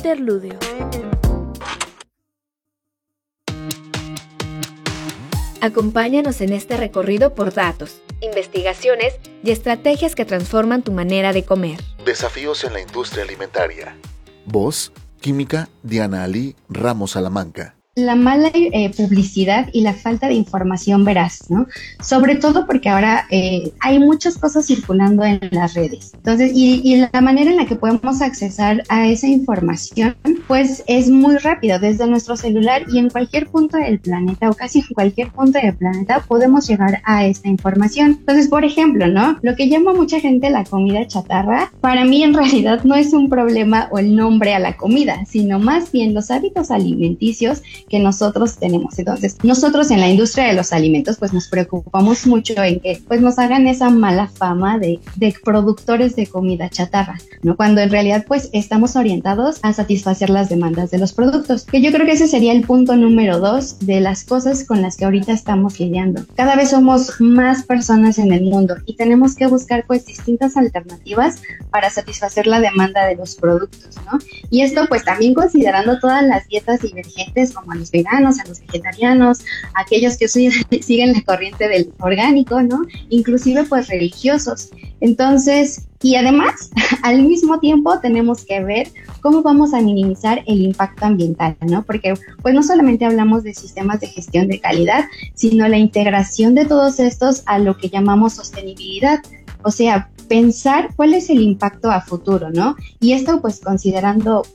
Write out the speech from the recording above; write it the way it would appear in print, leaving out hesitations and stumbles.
Interludio. Acompáñanos en este recorrido por datos, investigaciones y estrategias que transforman tu manera de comer. Desafíos en la industria alimentaria. Voz, Química, Diana Ali Ramos Salamanca. La mala publicidad y la falta de información veraz, ¿no? Sobre todo porque ahora hay muchas cosas circulando en las redes. Entonces, y la manera en la que podemos accesar a esa información, pues es muy rápido. Desde nuestro celular y en cualquier punto del planeta, o casi en cualquier punto del planeta, podemos llegar a esta información. Entonces, por ejemplo, ¿no? Lo que llama mucha gente la comida chatarra, para mí en realidad no es un problema o el nombre a la comida, sino más bien los hábitos alimenticios que nosotros tenemos. Entonces, nosotros en la industria de los alimentos, pues nos preocupamos mucho en que pues nos hagan esa mala fama de productores de comida chatarra, ¿no? Cuando en realidad pues estamos orientados a satisfacer las demandas de los productos, que yo creo que ese sería el punto número 2 de las cosas con las que ahorita estamos lidiando. Cada vez somos más personas en el mundo y tenemos que buscar pues distintas alternativas para satisfacer la demanda de los productos, ¿no? Y esto pues también considerando todas las dietas divergentes como a los veganos, a los vegetarianos, a aquellos que siguen la corriente del orgánico, ¿no? Inclusive pues religiosos. Entonces, y además, al mismo tiempo tenemos que ver cómo vamos a minimizar el impacto ambiental, ¿no? Porque pues no solamente hablamos de sistemas de gestión de calidad, sino la integración de todos estos a lo que llamamos sostenibilidad. O sea, pensar cuál es el impacto a futuro, ¿no? Y esto pues considerando